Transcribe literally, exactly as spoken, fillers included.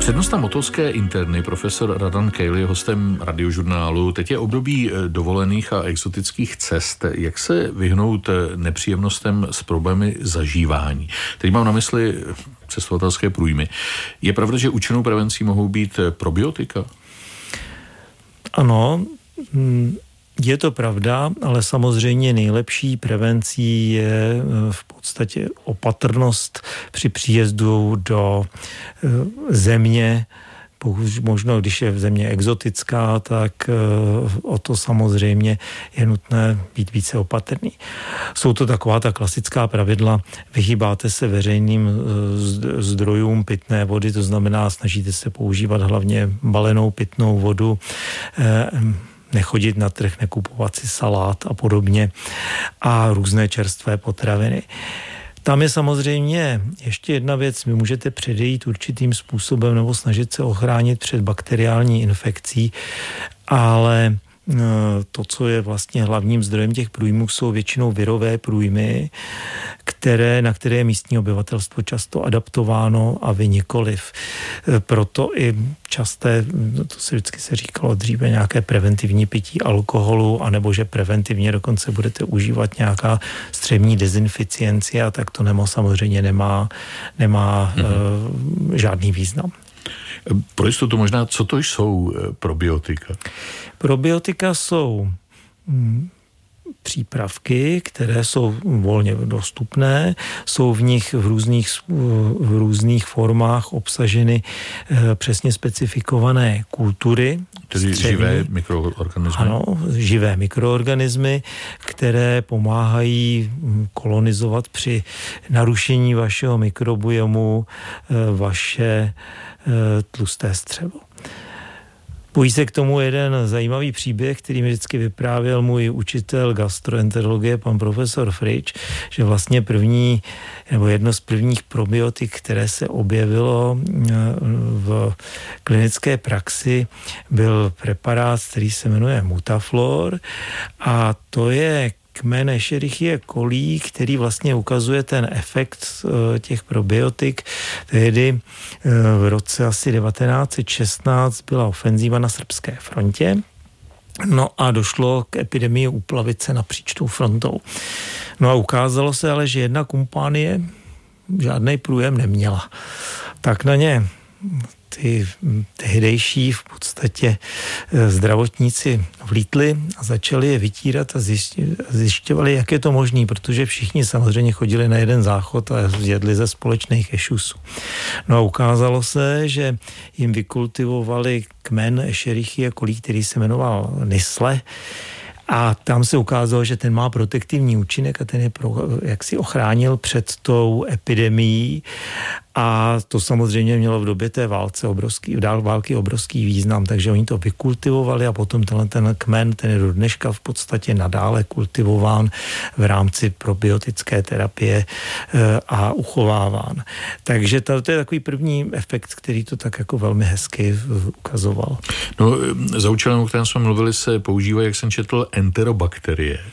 Přednosta motolské interny, profesor Radan Kejl, je hostem Radiožurnálu. Teď je období dovolených a exotických cest. Jak se vyhnout nepříjemnostem s problémy zažívání? Teď mám na mysli cestovatelské průjmy. Je pravda, že účinnou prevencí mohou být probiotika? Ano, je to pravda, ale samozřejmě nejlepší prevencí je v podstatě opatrnost při příjezdu do země. Možno, když je v země exotická, tak o to samozřejmě je nutné být více opatrný. Jsou to taková ta klasická pravidla, vyhýbáte se veřejným zdrojům pitné vody, to znamená, snažíte se používat hlavně balenou pitnou vodu, nechodit na trh, nekupovat si salát a podobně a různé čerstvé potraviny. Tam je samozřejmě ještě jedna věc, vy můžete předejít určitým způsobem nebo snažit se ochránit před bakteriální infekcí, ale to, co je vlastně hlavním zdrojem těch průjmů, jsou většinou virové průjmy, které, na které je místní obyvatelstvo často adaptováno a vy nikoliv. Proto i časté, to se vždycky se říkalo dříve, nějaké preventivní pití alkoholu, anebo že preventivně dokonce budete užívat nějaká střevní dezinficienci, a tak to nemo samozřejmě nemá, nemá mm-hmm. uh, žádný význam. Pro jistotu možná, co to jsou probiotika? Probiotika jsou hm, přípravky, které jsou volně dostupné, jsou v nich v různých, v různých formách obsaženy e, přesně specifikované kultury. Tedy střevní, živé mikroorganismy? Ano, živé mikroorganismy, které pomáhají kolonizovat při narušení vašeho mikrobiomu e, vaše e, tlusté střevo. Pojí se k tomu jeden zajímavý příběh, který mi vždycky vyprávěl můj učitel gastroenterologie, pan profesor Frič, že vlastně první, nebo jedno z prvních probiotik, které se objevilo v klinické praxi, byl preparát, který se jmenuje Mutaflor, a to je kmen Escherichia coli, který vlastně ukazuje ten efekt těch probiotik. Tehdy v roce asi devatenáct set šestnáct byla ofenzíva na srbské frontě. No a došlo k epidemii úplavice napříč tou frontou. No a ukázalo se ale, že jedna kompánie žádný průjem neměla. Tak na ně ty tehdejší v podstatě zdravotníci vlítli a začali je vytírat a zjišťovali, jak je to možný, protože všichni samozřejmě chodili na jeden záchod a jedli ze společných ešusů. No a ukázalo se, že jim vykultivovali kmen Escherichia coli, který se jmenoval Nisle, a tam se ukázalo, že ten má protektivní účinek a ten je pro, jak si ochránil před tou epidemií, a to samozřejmě mělo v době té válce obrovský, války obrovský význam, takže oni to vykultivovali a potom tenhle ten kmen, ten je do dneška v podstatě nadále kultivován v rámci probiotické terapie a uchováván. Takže to, to je takový první efekt, který to tak jako velmi hezky ukazoval. No, za účelem, o kterém jsme mluvili, se používají, jak jsem četl, enterobakterie.